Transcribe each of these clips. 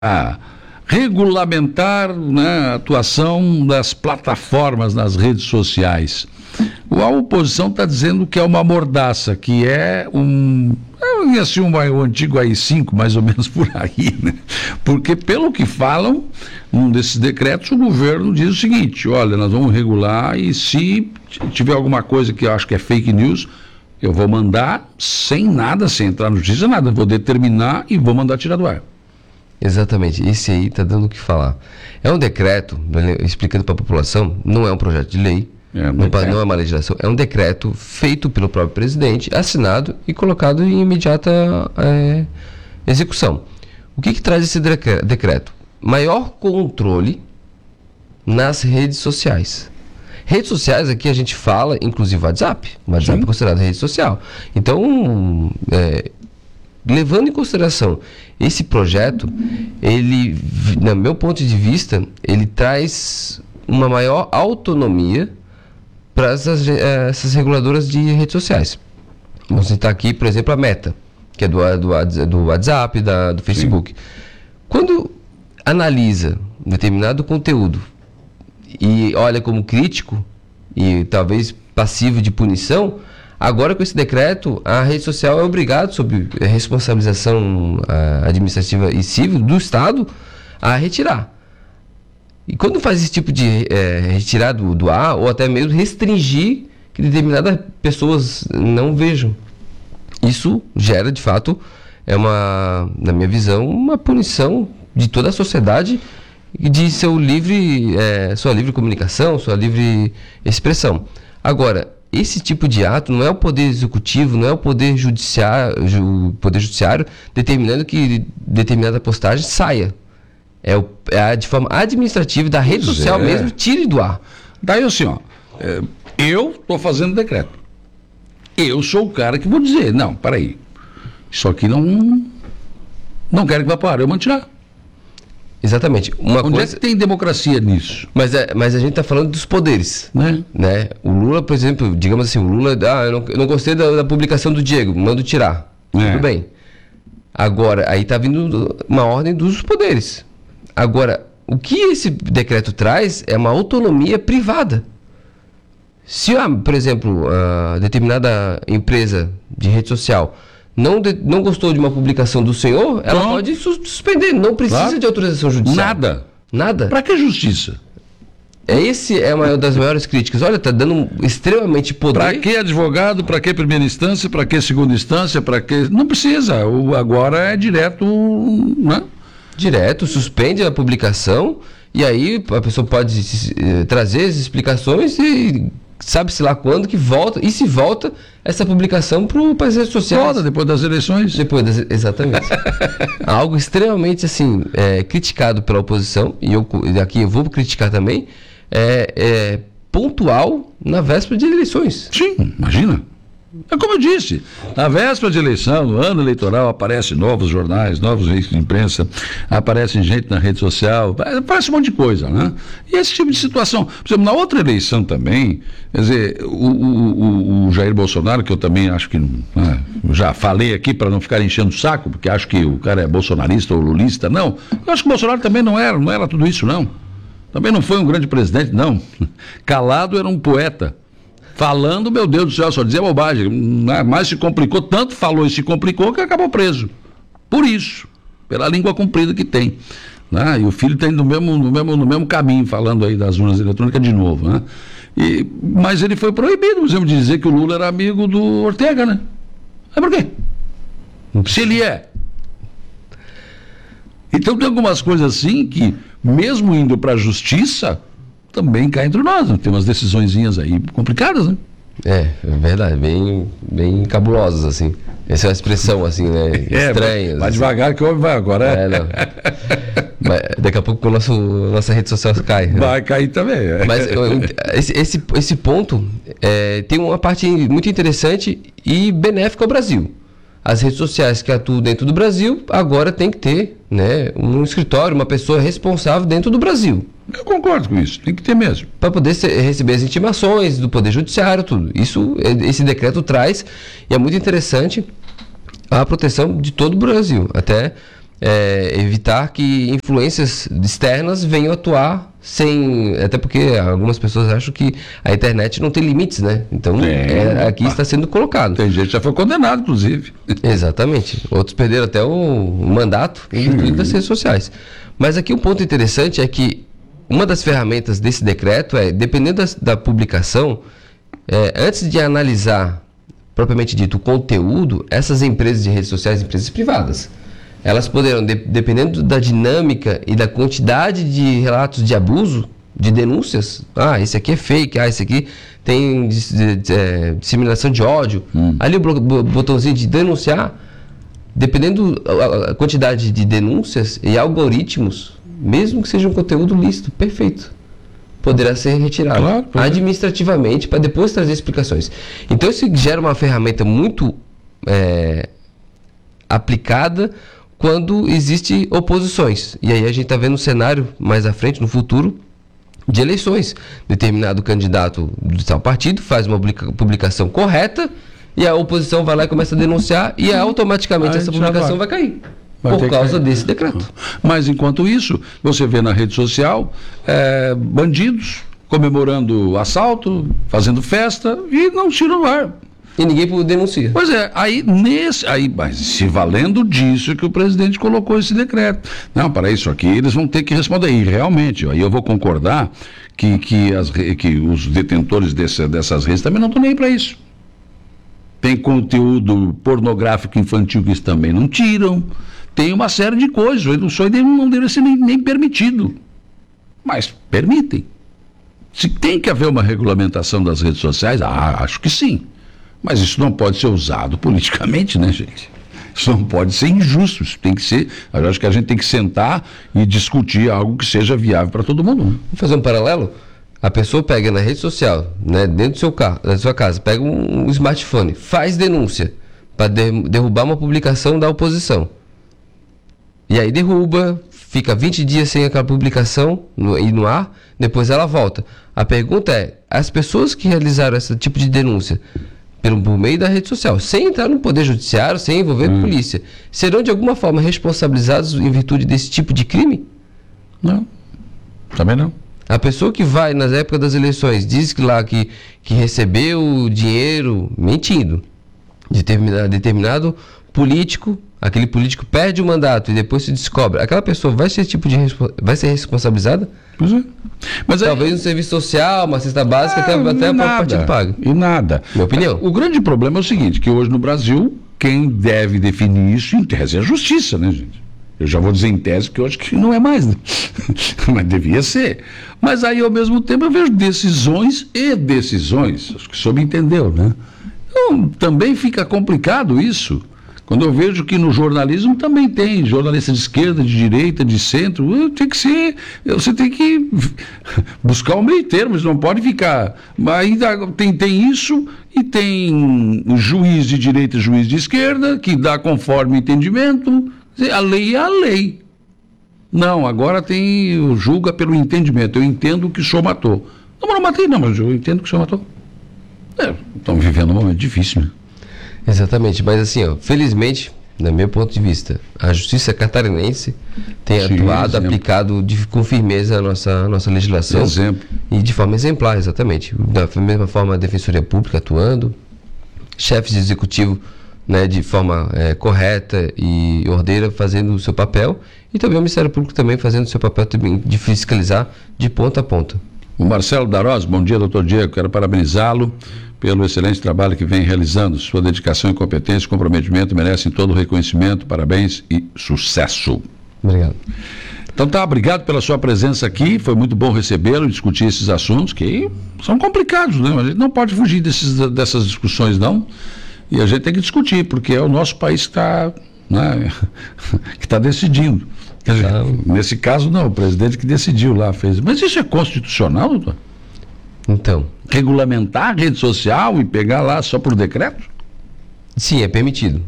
regulamentar, né, a atuação das plataformas nas redes sociais. A oposição está dizendo que é uma mordaça, que é assim, o antigo AI-5, mais ou menos por aí, né? Porque, pelo que falam, num desses decretos, o governo diz o seguinte: olha, nós vamos regular e se tiver alguma coisa que eu acho que é fake news, eu vou mandar sem nada, sem entrar no justiça, nada, vou determinar e vou mandar tirar do ar. Exatamente, esse aí está dando o que falar. É um decreto, explicando para a população, não é um projeto de lei, não é uma legislação, é um decreto feito pelo próprio presidente, assinado e colocado em imediata execução. O que traz esse decreto? Maior controle nas redes sociais. Redes sociais aqui a gente fala, inclusive WhatsApp. O WhatsApp é considerado rede social. Então, levando em consideração esse projeto, ele, no meu ponto de vista, ele traz uma maior autonomia para essas reguladoras de redes sociais. Vamos citar aqui, por exemplo, a Meta, que é do WhatsApp, do Facebook. Sim. Quando analisa um determinado conteúdo e olha como crítico e talvez passivo de punição, agora com esse decreto a rede social é obrigada, sob responsabilização administrativa e civil do Estado, a retirar. E quando faz esse tipo de retirar do ar, ou até mesmo restringir que determinadas pessoas não vejam, isso gera de fato, na minha visão, uma punição de toda a sociedade de sua livre comunicação, sua livre expressão. Agora, esse tipo de ato não é o Poder Executivo, não é o Poder Judiciário determinando que determinada postagem saia. É de forma administrativa da rede social mesmo, tire do ar. Daí assim, eu estou fazendo decreto. Eu sou o cara que vou dizer, não, peraí, isso aqui não quero que vá para o ar, eu mando tirar. Exatamente. Onde é que tem democracia nisso? Mas a gente está falando dos poderes, né? O Lula, por exemplo, digamos assim, o Lula, eu não gostei da publicação do Diego, mando tirar. Tudo bem. Agora, aí está vindo uma ordem dos poderes. Agora, o que esse decreto traz é uma autonomia privada. Se, por exemplo, determinada empresa de rede social não gostou de uma publicação do senhor, ela pode suspender, não precisa de autorização judicial. Nada. Para que justiça? Esse é uma das maiores críticas. Olha, está dando extremamente poder. Para que advogado, para que primeira instância, para que segunda instância, para que... Não precisa, agora é direto, né? Direto, suspende a publicação e aí a pessoa pode trazer as explicações e sabe-se lá quando que volta, e se volta essa publicação para as redes sociais. Volta depois das eleições. Exatamente. Algo extremamente assim, criticado pela oposição, e aqui eu vou criticar também, pontual na véspera de eleições. Sim, imagina. É como eu disse, na véspera de eleição, no ano eleitoral, aparecem novos jornais, novos veículos de imprensa, aparecem gente na rede social, aparece um monte de coisa, né? E esse tipo de situação, por exemplo, na outra eleição também, quer dizer, o Jair Bolsonaro, que eu também acho que, eu já falei aqui para não ficar enchendo o saco, porque acho que o cara é bolsonarista ou lulista, não, eu acho que o Bolsonaro também não era tudo isso, não. Também não foi um grande presidente, não. Calado era um poeta. Falando, meu Deus do céu, só dizia bobagem, mas se complicou, tanto falou e se complicou que acabou preso. Por isso, pela língua comprida que tem. Né? E o filho está indo no mesmo caminho, falando aí das urnas eletrônicas de novo. Né? Mas ele foi proibido, por exemplo, de dizer que o Lula era amigo do Ortega, né? Mas por quê? Se ele é. Então tem algumas coisas assim que, mesmo indo para a justiça, também cá entre nós, né? Tem umas decisõezinhas aí complicadas, né? É verdade, bem cabulosas, assim. Essa é uma expressão, assim, né? Estranha. Vai devagar que o homem vai agora. Não. Mas daqui a pouco nossa rede social cai. Vai cair também. Mas esse ponto tem uma parte muito interessante e benéfica ao Brasil. As redes sociais que atuam dentro do Brasil agora tem que ter, né, um escritório, uma pessoa responsável dentro do Brasil. Eu concordo com isso, tem que ter mesmo. Para poder receber as intimações do Poder Judiciário, tudo. Esse decreto traz, e é muito interessante, a proteção de todo o Brasil. Até evitar que influências externas venham atuar sem... Até porque algumas pessoas acham que a internet não tem limites, né? Então, aqui está sendo colocado. Tem gente que já foi condenado, inclusive. Exatamente. Outros perderam até o mandato em virtude das redes sociais. Mas aqui um ponto interessante é que uma das ferramentas desse decreto dependendo da publicação, antes de analisar, propriamente dito, o conteúdo, essas empresas de redes sociais, empresas privadas, elas poderão, dependendo da dinâmica e da quantidade de relatos de abuso, de denúncias, esse aqui é fake, esse aqui tem disseminação de ódio, ali o botãozinho de denunciar, dependendo a quantidade de denúncias e algoritmos, mesmo que seja um conteúdo lícito, perfeito, poderá ser retirado administrativamente para depois trazer explicações. Então isso gera uma ferramenta muito aplicada quando existe oposições. E aí a gente está vendo um cenário mais à frente, no futuro, de eleições. Determinado candidato de tal partido faz uma publicação correta e a oposição vai lá e começa a denunciar e automaticamente essa publicação vai cair. Por causa desse decreto. Mas enquanto isso, você vê na rede social bandidos comemorando assalto, fazendo festa e não tiram o ar. E ninguém denuncia. Pois é, mas se valendo disso que o presidente colocou esse decreto. Não, para isso aqui eles vão ter que responder. E realmente, aí eu vou concordar que os detentores dessas redes também não estão nem aí para isso. Tem conteúdo pornográfico infantil que eles também não tiram. Tem uma série de coisas. Isso não deve ser nem permitido. Mas permitem. Se tem que haver uma regulamentação das redes sociais, acho que sim. Mas isso não pode ser usado politicamente, né, gente? Isso não pode ser injusto. Isso tem que ser. Eu acho que a gente tem que sentar e discutir algo que seja viável para todo mundo. Vou fazer um paralelo. A pessoa pega na rede social, né, dentro do seu carro, da sua casa, pega um smartphone, faz denúncia para derrubar uma publicação da oposição. E aí derruba, fica 20 dias sem aquela publicação no ar, depois ela volta. A pergunta é, as pessoas que realizaram esse tipo de denúncia por meio da rede social, sem entrar no poder judiciário, sem envolver a polícia, serão de alguma forma responsabilizados em virtude desse tipo de crime? Não, também não. A pessoa que vai nas épocas das eleições, diz que recebeu dinheiro mentindo, determinado político, aquele político perde o mandato e depois se descobre, aquela pessoa vai ser responsabilizada? Pois é. Mas talvez um serviço social, uma cesta básica, que até a própria partido paga. E nada. Minha opinião. O grande problema é o seguinte, que hoje no Brasil, quem deve definir isso, em tese, é a justiça, né, gente? Eu já vou dizer em tese, que eu acho que não é mais, né? Mas devia ser. Mas aí, ao mesmo tempo, eu vejo decisões, acho que o senhor me entendeu, né? Então, também fica complicado isso. Quando eu vejo que no jornalismo também tem jornalista de esquerda, de direita, de centro, tem que ser, você tem que buscar o meio termo, você não pode ficar. Ainda tem isso e tem juiz de direita e juiz de esquerda, que dá conforme o entendimento, a lei é a lei. Não, agora julga pelo entendimento, eu entendo que o senhor matou. Não matei não, mas eu entendo que o senhor matou. Estamos vivendo um momento difícil, né? Exatamente, mas assim, felizmente, do meu ponto de vista, a justiça catarinense tem atuado, aplicado com firmeza a nossa legislação. Exemplo. E de forma exemplar, exatamente. Da mesma forma, a Defensoria Pública atuando, chefes de executivo, né, de forma correta e ordeira fazendo o seu papel, e também o Ministério Público também fazendo o seu papel de fiscalizar de ponta a ponta. O Marcelo Darós, bom dia, doutor Diego, quero parabenizá-lo pelo excelente trabalho que vem realizando. Sua dedicação e competência e comprometimento merecem todo o reconhecimento, parabéns e sucesso. Obrigado. Então tá, obrigado pela sua presença aqui, foi muito bom recebê-lo e discutir esses assuntos que são complicados, né? A gente não pode fugir dessas discussões não, e a gente tem que discutir, porque é o nosso país que está, né, que está decidindo. Quer dizer, nesse caso não, o presidente que decidiu lá fez. Mas isso é constitucional, doutor? Então. Regulamentar a rede social e pegar lá só por decreto? Sim, é permitido.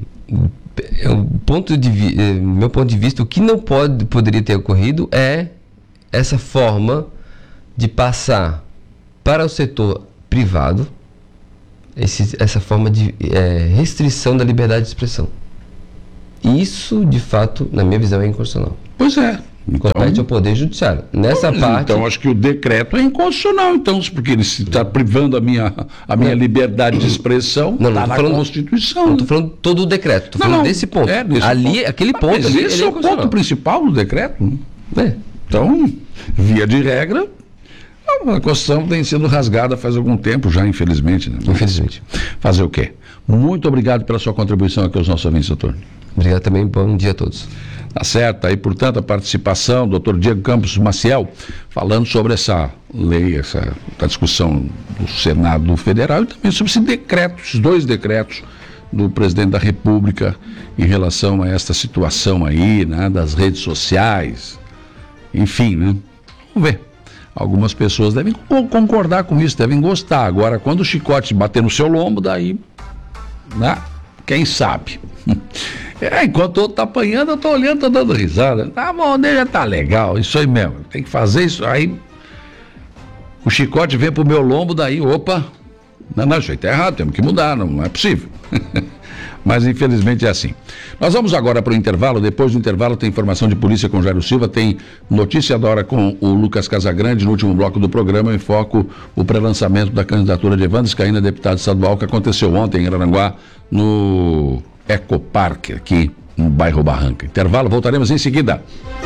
Meu ponto de vista, o que não poderia ter ocorrido é essa forma de passar para o setor privado essa forma de restrição da liberdade de expressão. Isso, de fato, na minha visão, é inconstitucional. Pois é. Compete ao Poder Judiciário. Nessa parte... Então, acho que o decreto é inconstitucional, então, porque ele está privando a minha liberdade de expressão, está na Constituição. Não estou falando todo o decreto, estou falando desse ponto. Aquele ponto... Mas esse é o ponto principal do decreto. Então, via de regra, a Constituição tem sido rasgada faz algum tempo já, infelizmente. Né? Infelizmente. Fazer o quê? Muito obrigado pela sua contribuição aqui aos nossos ouvintes, doutor. Obrigado também, bom dia a todos. Tá certo, aí portanto a participação do Dr. Diego Campos Maciel, falando sobre essa lei, essa discussão do Senado Federal e também sobre esse decreto, esses 2 decretos do presidente da República em relação a esta situação aí, né, das redes sociais, enfim, né? Vamos ver. Algumas pessoas devem concordar com isso, devem gostar. Agora, quando o chicote bater no seu lombo, daí, né? Quem sabe? Enquanto o outro tá apanhando, eu tô olhando, tô dando risada. Tá bom, já tá legal, isso aí mesmo. Tem que fazer isso aí. O chicote vem pro meu lombo, daí, opa. Não, isso aí tá errado, temos que mudar, não é possível. Mas infelizmente é assim. Nós vamos agora para o intervalo. Depois do intervalo tem informação de polícia com Jairo Silva, tem notícia da hora com o Lucas Casagrande. No último bloco do programa eu enfoco o pré-lançamento da candidatura de Evandro Scaina, deputado estadual, que aconteceu ontem em Araranguá, no Ecopark, aqui no bairro Barranca. Intervalo, voltaremos em seguida.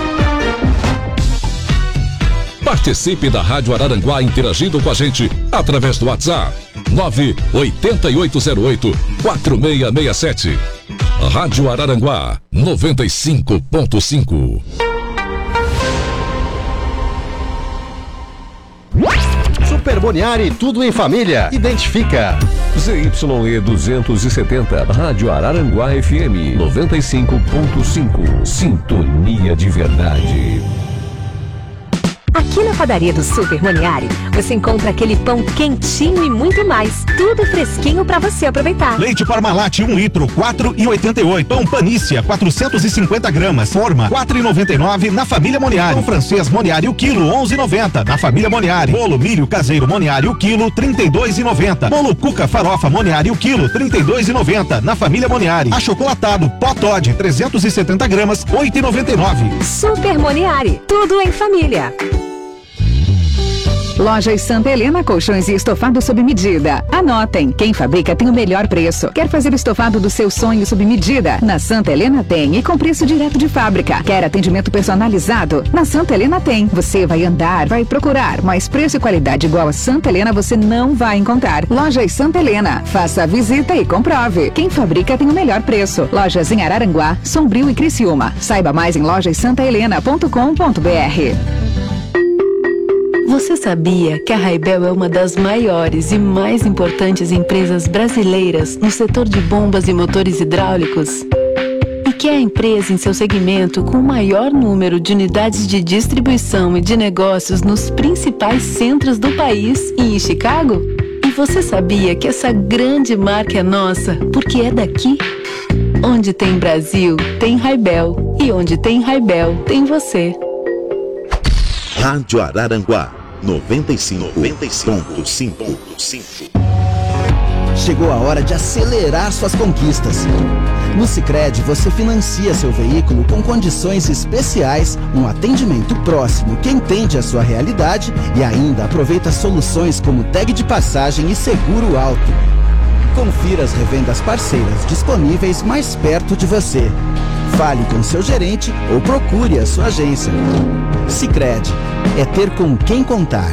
Participe da Rádio Araranguá interagindo com a gente através do WhatsApp 98808-4667. Rádio Araranguá 95.5. Super Boniari, tudo em família. Identifica. ZYE 270, Rádio Araranguá FM 95.5. Sintonia de verdade. Aqui na padaria do Super Moniari, você encontra aquele pão quentinho e muito mais. Tudo fresquinho para você aproveitar. Leite Parmalat 1 litro, 4,88. Pão Panícia, 450 gramas. Forma, 4,99 na Família Moniari. Pão francês Moniari, o quilo, 11,90 na Família Moniari. Bolo milho caseiro Moniari, o quilo, 32,90. Bolo Cuca Farofa Moniari, o quilo, 32,90 na Família Moniari. Achocolatado Pó Toddy, 370 gramas, 8,99. Super Moniari, tudo em família. Lojas Santa Helena, colchões e estofado sob medida. Anotem, quem fabrica tem o melhor preço. Quer fazer o estofado do seu sonho sob medida? Na Santa Helena tem, e com preço direto de fábrica. Quer atendimento personalizado? Na Santa Helena tem. Você vai andar, vai procurar, mas preço e qualidade igual a Santa Helena você não vai encontrar. Lojas Santa Helena, faça a visita e comprove. Quem fabrica tem o melhor preço. Lojas em Araranguá, Sombrio e Criciúma. Saiba mais em lojassantahelena.com.br. Você sabia que a Raibel é uma das maiores e mais importantes empresas brasileiras no setor de bombas e motores hidráulicos? E que é a empresa em seu segmento com o maior número de unidades de distribuição e de negócios nos principais centros do país e em Chicago? E você sabia que essa grande marca é nossa porque é daqui? Onde tem Brasil, tem Raibel. E onde tem Raibel, tem você. Rádio Araranguá 95.5. Chegou a hora de acelerar suas conquistas. No Sicredi você financia seu veículo com condições especiais, um atendimento próximo que entende a sua realidade e ainda aproveita soluções como tag de passagem e seguro alto. Confira as revendas parceiras disponíveis mais perto de você. Fale com seu gerente ou procure a sua agência. Sicredi, é ter com quem contar.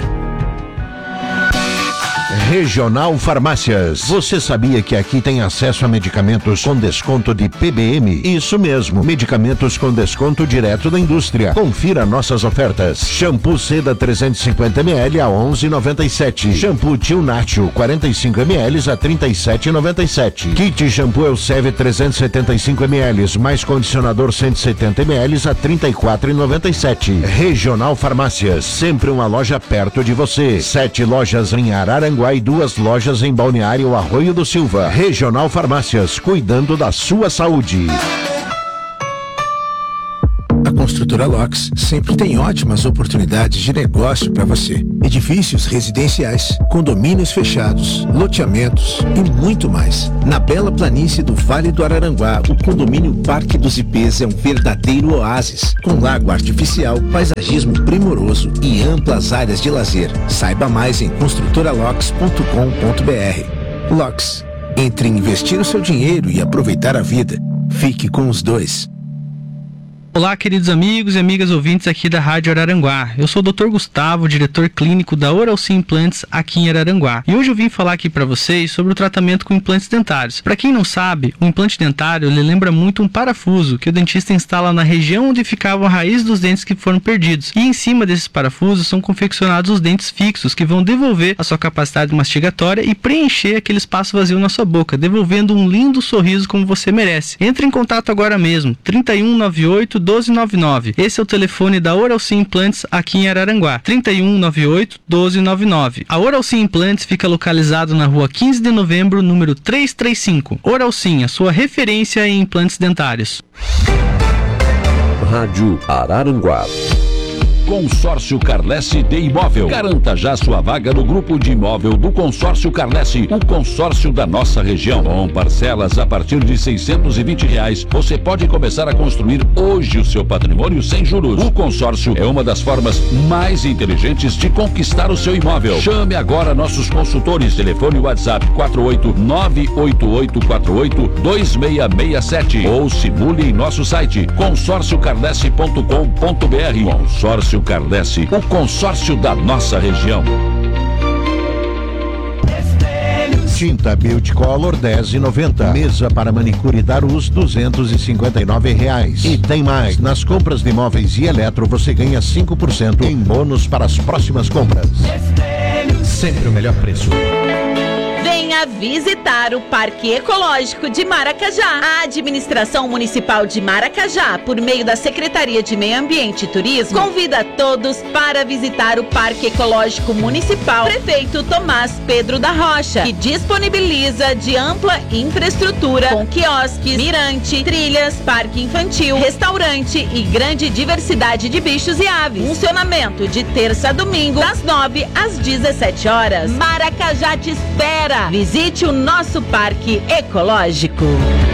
Regional Farmácias. Você sabia que aqui tem acesso a medicamentos com desconto de PBM? Isso mesmo, medicamentos com desconto direto da indústria. Confira nossas ofertas. Shampoo Seda 350 ml a 11,97. Shampoo Tio Nacho 45 ml a 37,97. Kit Shampoo Elseve 375 ml mais condicionador 170 ml a 34,97. Regional Farmácias, sempre uma loja perto de você. 7 lojas em Araranguá e 2 lojas em Balneário Arroio do Silva. Regional Farmácias, cuidando da sua saúde. A construtora Construtora Locks sempre tem ótimas oportunidades de negócio para você. Edifícios residenciais, condomínios fechados, loteamentos e muito mais. Na bela planície do Vale do Araranguá, o condomínio Parque dos Ipês é um verdadeiro oásis, com lago artificial, paisagismo primoroso e amplas áreas de lazer. Saiba mais em construtoralocks.com.br. Locks, entre investir o seu dinheiro e aproveitar a vida, fique com os dois. Olá, queridos amigos e amigas ouvintes aqui da Rádio Araranguá. Eu sou o Dr. Gustavo, diretor clínico da Oral-C Implantes aqui em Araranguá. E hoje eu vim falar aqui para vocês sobre o tratamento com implantes dentários. Para quem não sabe, o implante dentário ele lembra muito um parafuso que o dentista instala na região onde ficavam a raiz dos dentes que foram perdidos. E em cima desses parafusos são confeccionados os dentes fixos que vão devolver a sua capacidade mastigatória e preencher aquele espaço vazio na sua boca, devolvendo um lindo sorriso como você merece. Entre em contato agora mesmo, 3198 1299. Esse é o telefone da Oral-C Implantes aqui em Araranguá. 3198 1299. A Oral-C Implantes fica localizado na rua 15 de novembro, número 335. Oral-C, a sua referência em implantes dentários. Rádio Araranguá. Consórcio Carlesse de Imóvel. Garanta já sua vaga no grupo de imóvel do Consórcio Carlesse, o consórcio da nossa região. Com parcelas a partir de R$620, você pode começar a construir hoje o seu patrimônio sem juros. O consórcio é uma das formas mais inteligentes de conquistar o seu imóvel. Chame agora nossos consultores. Telefone WhatsApp 48988482667 ou simule em nosso site consórciocarlesse.com.br. Consórcio Carlesse, o consórcio da nossa região. Tinta Beauty Color R$10,90. Mesa para manicure Darus R$259. E tem mais, nas compras de móveis e eletro você ganha 5% em bônus para as próximas compras. Sempre o melhor preço. Venha visitar o Parque Ecológico de Maracajá. A Administração Municipal de Maracajá, por meio da Secretaria de Meio Ambiente e Turismo, convida todos para visitar o Parque Ecológico Municipal Prefeito Tomás Pedro da Rocha, que disponibiliza de ampla infraestrutura com quiosques, mirante, trilhas, parque infantil, restaurante e grande diversidade de bichos e aves. Funcionamento de terça a domingo, das 9 às 17 horas. Maracajá te espera. Visite o nosso parque ecológico.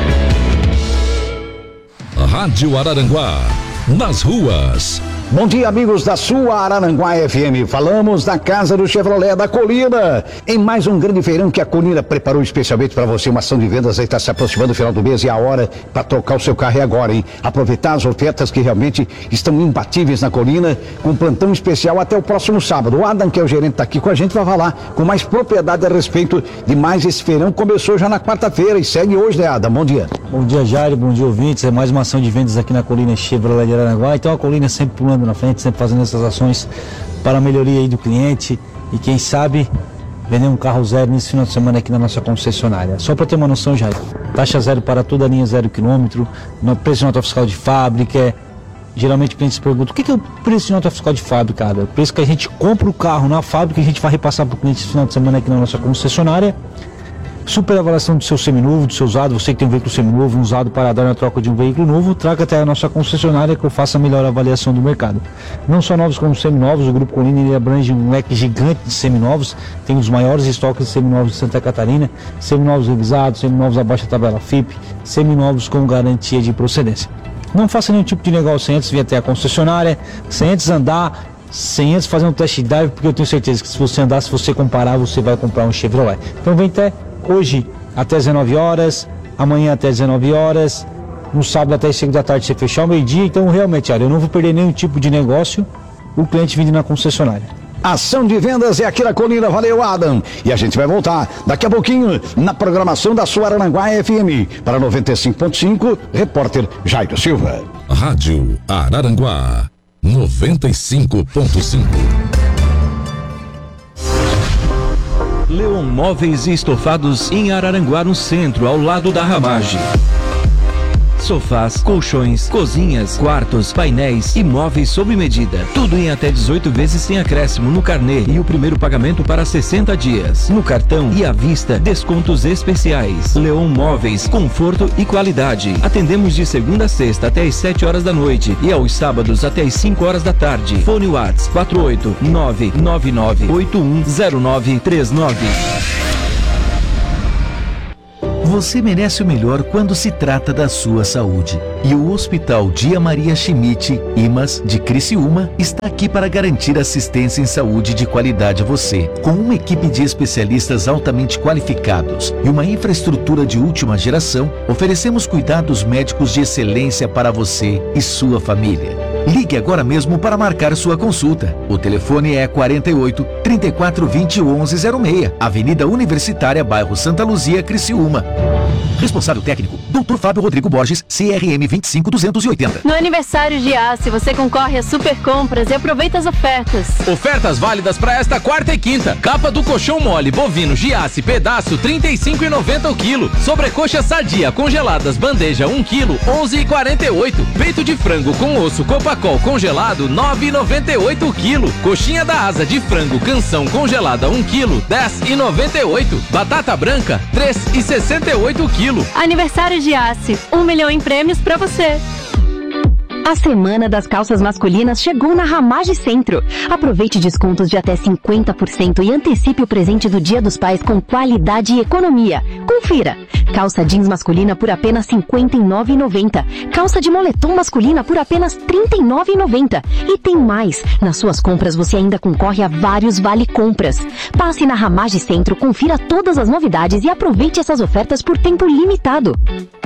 Rádio Araranguá, nas ruas. Bom dia, amigos da sua Araranguá FM. Falamos da Casa do Chevrolet da Colina, em mais um grande feirão que a Colina preparou especialmente para você. Uma ação de vendas aí está se aproximando do final do mês e a hora para trocar o seu carro é agora, hein? Aproveitar as ofertas que realmente estão imbatíveis na Colina, com plantão especial até o próximo sábado. O Adam, que é o gerente, está aqui com a gente, vai falar com mais propriedade a respeito de mais esse feirão. Começou já na quarta-feira e segue hoje, né, Adam? Bom dia. Bom dia, Jair. Bom dia, ouvintes. É mais uma ação de vendas aqui na Colina Chevrolet de Araranguá. Então a Colina sempre pulando na frente, sempre fazendo essas ações para a melhoria aí do cliente e quem sabe vender um carro zero nesse final de semana aqui na nossa concessionária. Só para ter uma noção, Jair, taxa zero para toda a linha 0 km, no preço de nota fiscal de fábrica. Geralmente o cliente se pergunta, o que é o preço de nota fiscal de fábrica, cara? O preço que a gente compra o carro na fábrica e a gente vai repassar para o cliente esse final de semana aqui na nossa concessionária. Super avaliação do seu seminovo, do seu usado. Você que tem um veículo seminovo, um usado para dar na troca de um veículo novo, traga até a nossa concessionária que eu faça a melhor avaliação do mercado. Não só novos como seminovos, o Grupo Colina ele abrange um leque gigante de seminovos, tem os maiores estoques de seminovos de Santa Catarina, seminovos revisados, seminovos abaixo da tabela FIP, seminovos com garantia de procedência. Não faça nenhum tipo de negócio sem antes vir até a concessionária, sem antes andar, sem antes fazer um test drive, porque eu tenho certeza que se você andar, se você comparar, você vai comprar um Chevrolet. Então vem até hoje até 19 horas, amanhã até 19 horas, no sábado até as 5 da tarde você fechar o meio-dia. Então realmente, olha, eu não vou perder nenhum tipo de negócio, o cliente vindo na concessionária. Ação de vendas é aqui na Colina. Valeu, Adam. E a gente vai voltar daqui a pouquinho na programação da sua Araranguá FM. Para 95.5, repórter Jairo Silva. Rádio Araranguá 95.5. Leon Móveis e Estofados em Araranguá, no centro, ao lado da Ramage. sofás, colchões, cozinhas, quartos, painéis e móveis sob medida. Tudo em até 18 vezes sem acréscimo no carnê e o primeiro pagamento para 60 dias. No cartão e à vista, descontos especiais. Leon Móveis, conforto e qualidade. Atendemos de segunda a sexta até às 7 horas da noite e aos sábados até às 5 horas da tarde. Fone WhatsApp 48999810939. Você merece o melhor quando se trata da sua saúde. E o Hospital Dia Maria Schmidt, IMAS, de Criciúma, está aqui para garantir assistência em saúde de qualidade a você. Com uma equipe de especialistas altamente qualificados e uma infraestrutura de última geração, oferecemos cuidados médicos de excelência para você e sua família. Ligue agora mesmo para marcar sua consulta. O telefone é 48 3420 1106, Avenida Universitária, bairro Santa Luzia, Criciúma. Responsável técnico, Dr. Fábio Rodrigo Borges, CRM 25280. No aniversário de Giasse, você concorre a super compras e aproveita as ofertas. Ofertas válidas para esta quarta e quinta. Capa do colchão mole bovino Giasse pedaço R$ 35,90 o quilo. Sobrecoxa sadia congeladas bandeja 1 quilo 11,48. Peito de frango com osso Copacol congelado 9,98 o quilo. Coxinha da asa de frango canção congelada 1 quilo 10,98. Batata branca 3,68 o quilo. Aniversário de Giasse, 1 milhão em prêmios pra você. A semana das calças masculinas chegou na Ramage Centro. Aproveite descontos de até 50% e antecipe o presente do Dia dos Pais com qualidade e economia. Confira. Calça jeans masculina por apenas R$ 59,90. Calça de moletom masculina por apenas R$ 39,90. E tem mais. Nas suas compras você ainda concorre a vários vale compras. Passe na Ramage Centro, confira todas as novidades e aproveite essas ofertas por tempo limitado.